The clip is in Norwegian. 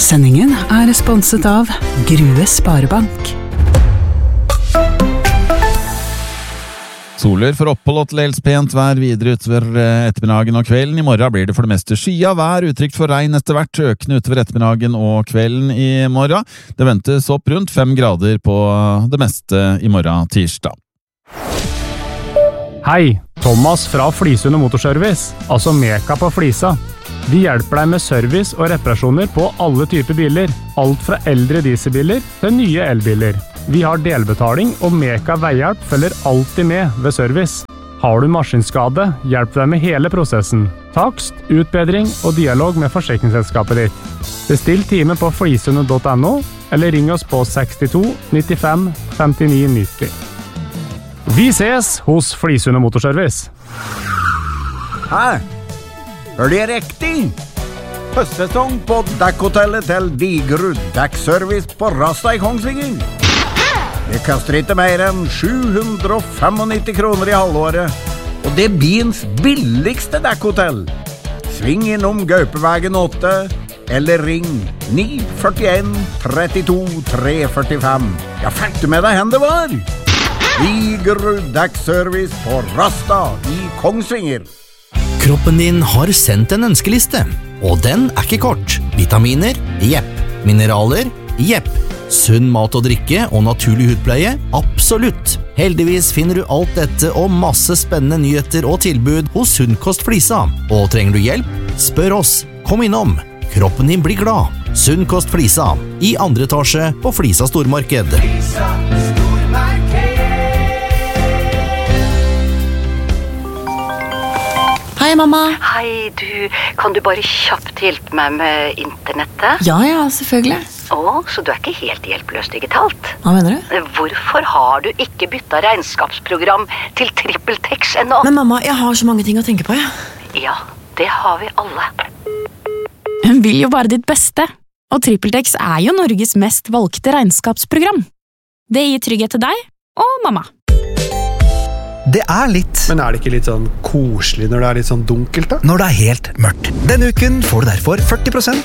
Sendingen sponset av Grue Sparebank. Soler for opphold og til dels pent vær videre utover ettermiddagen og kvelden. I morgen blir det for det meste skya vær, utrygt for regn etter hvert, økende utover ettermiddagen og kvelden i morgen. Det ventes opp rundt 5 grader på det meste i morgen tirsdag. Hei, Thomas fra Flisund Motorservice, altså Meka på Flisa. Vi hjelper deg med service og reparasjoner på alle typer biler, alt fra eldre dieselbiler til nye elbiler. Vi har delbetaling, og Meka Veihjelp følger alltid med ved service. Har du maskinskade, hjelper deg med hele prosessen. Takst, utbedring og dialog med forsikringsselskapet ditt. Bestill time på flisundet.no, eller ring oss på 62 95 59 90. Vi ses hos Flisundet Motorservice. Hæ? Hør det riktig? Høstsesong på dekkhotellet til Digerud Dekkservice på Rasta i Kongsvinger. Det koster ikke mer enn 795 kroner i halvåret, og det er byens billigste dekkhotell. Sving innom Gaupevegen 8, eller ring 941 32 345. Ja, fikk du med deg hen det var? Digerud Dekkservice på Rasta i Kongsvinger. Kroppen din har sendt en ønskeliste, og den ikke kort. Vitaminer? Jepp. Mineraler? Jepp. Sunn mat og drikke og naturlig hudpleie? Absolutt. Heldigvis finner du alt dette og masse spennende nyheter og tilbud hos Sunnkost Flisa. Og trenger du hjelp? Spør oss. Kom innom. Kroppen din blir glad. Sunnkost Flisa. I 2. etasje på Flisa Stormarked. Flisa Stormarked. Hei, mamma. Hei, kan du bare kjapt hjelpe meg med internettet? Ja, selvfølgelig. Så du ikke helt hjelpeløs digitalt? Hva mener du? Hvorfor har du ikke byttet regnskapsprogram til TrippelTex ennå? Men mamma, jeg har så mange ting å tenke på, Ja, det har vi alle. Hun vil jo bare ditt beste, og TrippelTex jo Norges mest valgte regnskapsprogram. Det gir trygghet til deg og mamma. Det litt. Men det ikke litt sånn koselig når det litt sånn dunkelt da? Når det helt mørkt. Denne uken får du derfor 40%